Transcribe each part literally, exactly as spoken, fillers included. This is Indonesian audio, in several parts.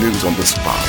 News on the spot.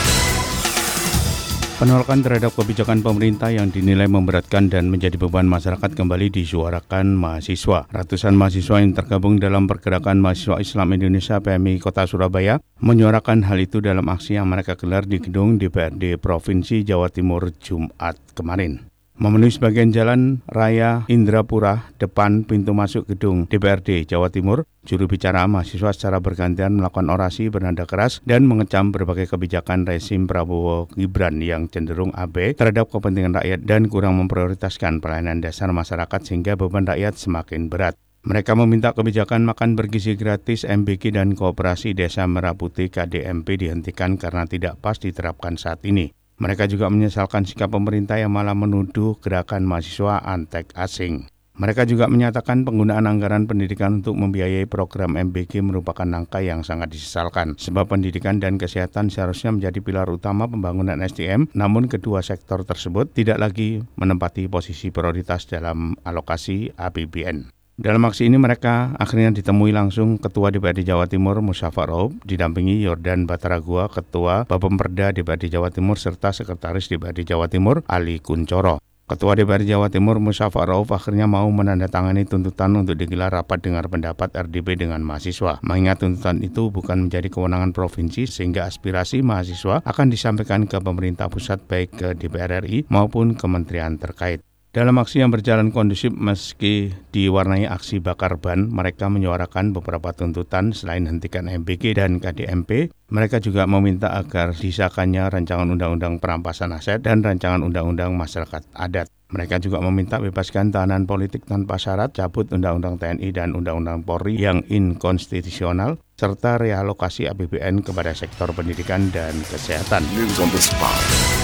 Penolakan terhadap kebijakan pemerintah yang dinilai memberatkan dan menjadi beban masyarakat kembali disuarakan mahasiswa. Ratusan mahasiswa yang tergabung dalam Pergerakan Mahasiswa Islam Indonesia P M I Kota Surabaya menyuarakan hal itu dalam aksi yang mereka gelar di gedung D P R D Provinsi Jawa Timur Jumat kemarin. Memenuhi sebagian jalan raya Indrapura depan pintu masuk gedung D P R D Jawa Timur, juru bicara mahasiswa secara bergantian melakukan orasi bernada keras dan mengecam berbagai kebijakan rezim Prabowo Gibran yang cenderung abai terhadap kepentingan rakyat dan kurang memprioritaskan pelayanan dasar masyarakat sehingga beban rakyat semakin berat. Mereka meminta kebijakan makan bergizi gratis M B K dan Koperasi Desa Merah Putih K D M P dihentikan karena tidak pas diterapkan saat ini. Mereka juga menyesalkan sikap pemerintah yang malah menuduh gerakan mahasiswa antek asing. Mereka juga menyatakan penggunaan anggaran pendidikan untuk membiayai program M B K merupakan langkah yang sangat disesalkan. Sebab pendidikan dan kesehatan seharusnya menjadi pilar utama pembangunan S D M, namun kedua sektor tersebut tidak lagi menempati posisi prioritas dalam alokasi A P B N. Dalam aksi ini mereka akhirnya ditemui langsung Ketua D P R D Jawa Timur Musyafak Raub, didampingi Yordan Bataragua, Ketua Bapemperda D P R D Jawa Timur serta Sekretaris D P R D Jawa Timur Ali Kuncoro. Ketua D P R D Jawa Timur Musyafak Raub akhirnya mau menandatangani tuntutan untuk digelar rapat dengar pendapat R D P dengan mahasiswa. Mengingat tuntutan itu bukan menjadi kewenangan provinsi sehingga aspirasi mahasiswa akan disampaikan ke pemerintah pusat baik ke D P R R I maupun kementerian terkait. Dalam aksi yang berjalan kondusif meski diwarnai aksi bakar ban, mereka menyuarakan beberapa tuntutan selain hentikan M B K dan K D M P. Mereka juga meminta agar disahkannya rancangan undang-undang perampasan aset dan rancangan undang-undang masyarakat adat. Mereka juga meminta bebaskan tahanan politik tanpa syarat, cabut undang-undang T N I dan undang-undang Polri yang inkonstitusional, serta realokasi A P B N kepada sektor pendidikan dan kesehatan. News on the spot.